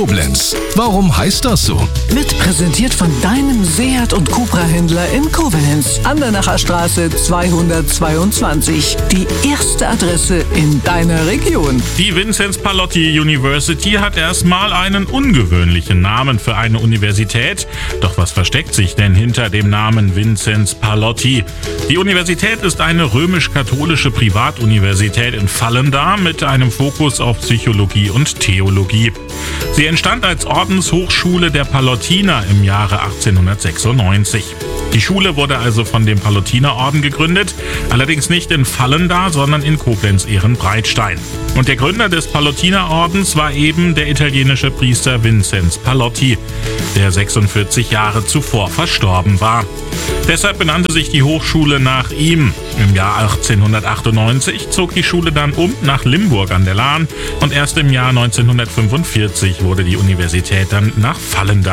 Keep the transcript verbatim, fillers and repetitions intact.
Koblenz. Warum heißt das so? Wird präsentiert von deinem Seat und Cupra-Händler in Koblenz. Andernacher Straße zweihundertzweiundzwanzig. Die erste Adresse in deiner Region. Die Vinzenz Pallotti University hat erstmal einen ungewöhnlichen Namen für eine Universität. Doch was versteckt sich denn hinter dem Namen Vinzenz Pallotti? Die Universität ist eine römisch-katholische Privatuniversität in Vallendar mit einem Fokus auf Psychologie und Theologie. Sie entstand als Ordenshochschule der Pallottiner im Jahre achtzehnhundertsechsundneunzig. Die Schule wurde also von dem Pallottinerorden gegründet, allerdings nicht in Vallendar, sondern in Koblenz-Ehrenbreitstein. Und der Gründer des Pallottinerordens war eben der italienische Priester Vinzenz Pallotti, der sechsundvierzig Jahre zuvor verstorben war. Deshalb benannte sich die Hochschule nach ihm. Im Jahr achtzehnhundertachtundneunzig zog die Schule dann um nach Limburg an der Lahn und erst im Jahr neunzehnhundertfünfundvierzig wurde die Universität dann nach Vallendar